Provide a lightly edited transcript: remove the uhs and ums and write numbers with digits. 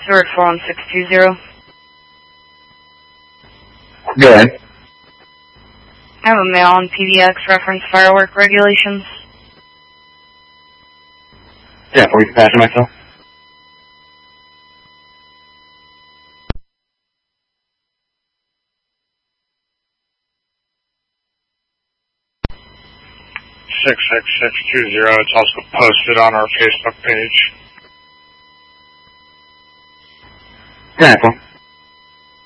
Sword 41620. Go ahead. I have a mail on PDX reference firework regulations. Yeah, for you passing myself. .66620. It's also posted on our Facebook page. Yeah,